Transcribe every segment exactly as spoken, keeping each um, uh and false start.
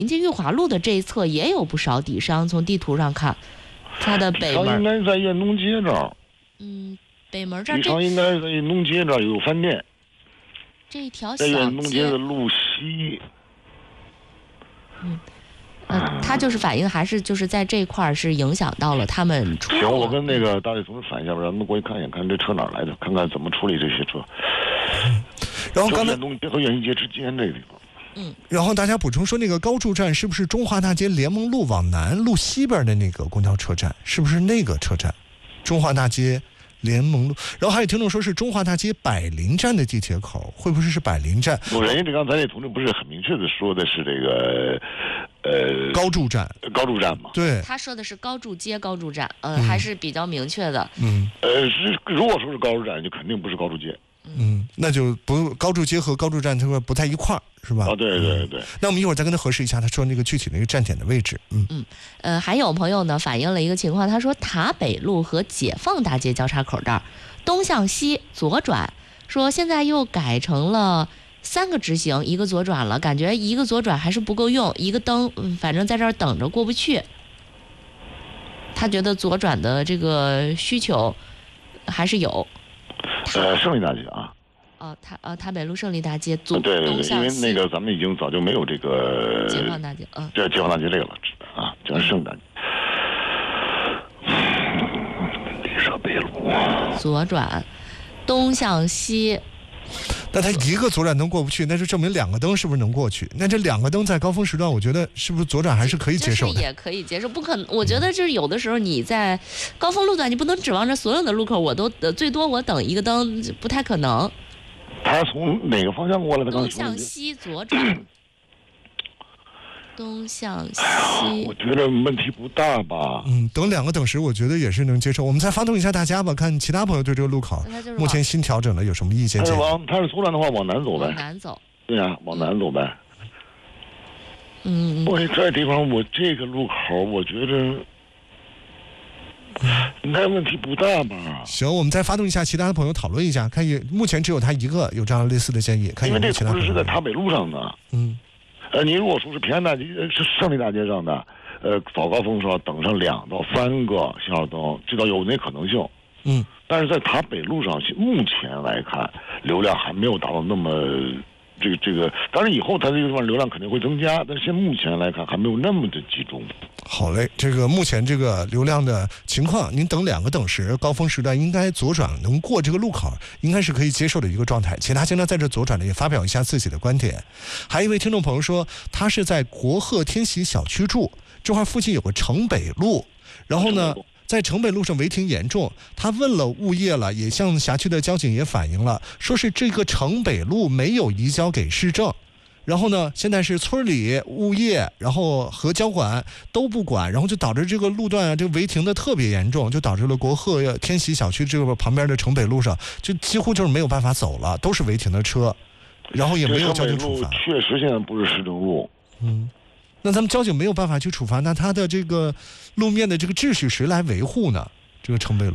临近裕华路的这一侧也有不少底商，从地图上看，它的北门应该在燕东街这儿。 嗯，北门这儿。 底商应该在燕东街这儿有饭店。 这一条小街。在燕东街的路西。 嗯。呃，他就是反映还是就是在这一块是影响到了他们出。 行，我跟那个大队同志反映一下，让他们过去看一眼，看这车哪来的，看看怎么处理这些车。 嗯、然后刚才燕东街和燕西街之间这个地方。 嗯。 然后大家补充说，那个高筑站是不是中华大街联盟路往南路西边的那个公交车站？是不是那个车站？中华大街联盟路。然后还有听众说是中华大街百灵站的地铁口，会不会是百灵站？ 不，人家这刚才那同志不是很明确的说的是这个。呃， 高筑站， 高筑站嘛， 对， 他说的是高筑街高筑站，呃，嗯、还是比较明确的。 嗯， 呃，是如果说是高筑站，就肯定不是高筑街。 嗯，那就不高筑街和高筑站他说不在一块儿，是吧？ 啊，对对对、嗯。 那我们一会儿再跟他核实一下，他说那个具体的一个站点的位置。嗯嗯，呃，还有朋友呢反映了一个情况，他说塔北路和解放大街交叉口这儿，东向西左转，说现在又改成了。三个直行，一个左转了，感觉一个左转还是不够用，一个灯，嗯，反正在这儿等着过不去。他觉得左转的这个需求还是有。 呃，胜利大街啊。 哦，塔呃塔北路胜利大街左、 啊、对对对，因为那个咱们已经早就没有这个解放大街，嗯， 这解放大街这个了啊，叫胜利大街。丽舍北路。 左转，东向西。 那他一个左转灯过不去，那就证明两个灯是不是能过去？那这两个灯在高峰时段，我觉得是不是左转还是可以接受的？ 就是也可以接受，不可能。我觉得就是有的时候你在高峰路段，你不能指望着所有的路口我都最多我等一个灯，不太可能。 他从哪个方向过来的？ 东向西左转。东向西、 哎，我觉得问题不大吧。 嗯，等两个等时，我觉得也是能接受。我们再发动一下大家吧，看其他朋友对这个路口目前新调整的有什么意见？ 他是往他是左转的话，往南走呗。 往南走。 对呀、啊，往南走呗。 嗯。 我这地方，我这个路口，我觉得应该问题不大吧。 行，我们再发动一下其他的朋友讨论一下，看目前只有他一个有这样类似的建议，看有没有其他朋友。 因为这不是在塔北路上的。 嗯。 呃，你如果说是平安大街、是胜利大街上的，呃，早高峰时候等上两到三个信号灯，这倒有那可能性。 嗯， 但是在塔北路上，目前来看，流量还没有达到那么这个这个。当然以后它这个地方流量肯定会增加，但是现目前来看还没有那么的集中。 好嘞，这个目前这个流量的情况，您等两个等时，高峰时段应该左转能过这个路口，应该是可以接受的一个状态。其他现在在这左转的也发表一下自己的观点。还有一位听众朋友说，他是在国鹤天喜小区住，这块附近有个城北路，然后呢，在城北路上违停严重，他问了物业了，也向辖区的交警也反映了，说是这个城北路没有移交给市政。然后呢，现在是村里物业，然后和交管都不管，然后就导致这个路段啊，这个违停的特别严重，就导致了国鹤天喜小区这个旁边的城北路上，就几乎就是没有办法走了，都是违停的车，然后也没有交警处罚。 确实现在不是市政路。 嗯，那咱们交警没有办法去处罚，那他的这个路面的这个秩序谁来维护呢？这个城北路。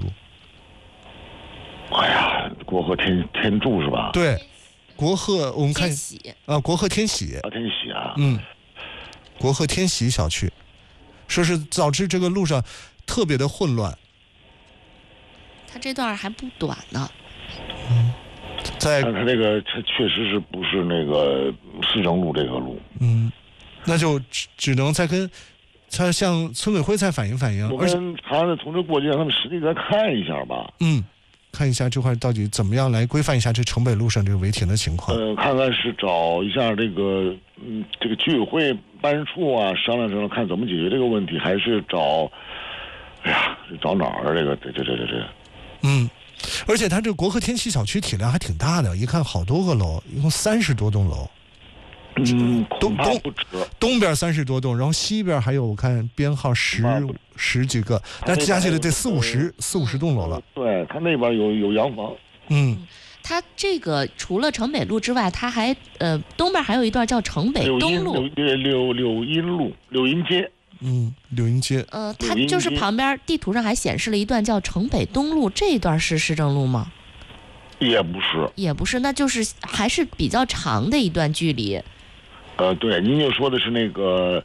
哎呀，国鹤天天柱是吧？ 对。国鹤，我们看啊，国鹤天喜啊，天喜啊， 嗯，国鹤天喜小区，说是导致这个路上特别的混乱。 它这段还不短呢。 嗯，在但它这个它确实是不是那个市政路这个路？ 嗯，那就只只能再跟他向村委会再反映反映。 我跟他的同志过去，让他们实地再看一下吧。 嗯。看一下这块到底怎么样来规范一下这城北路上这个违停的情况。 呃，看看是找一下这个嗯这个居委会办事处啊，商量商量看怎么解决这个问题，还是找，哎呀，找哪儿啊？这个这这这这这。 嗯，而且它这个国鹤天喜小区体量还挺大的，一看好多个楼，一共三十多栋楼。 嗯， 东东不止， 东边三十多栋，然后西边还有我看编号十十几个，但加起来得四五十四五十栋楼了。 对，他那边有有洋房。 嗯， 它这个除了城北路之外，它还呃东边还有一段叫城北东路， 柳柳柳荫路、柳荫街。 嗯，柳荫街。 呃，它就是旁边地图上还显示了一段叫城北东路，这一段是市政路吗？ 也不是， 也不是，那就是还是比较长的一段距离。 呃，对，您就说的是那个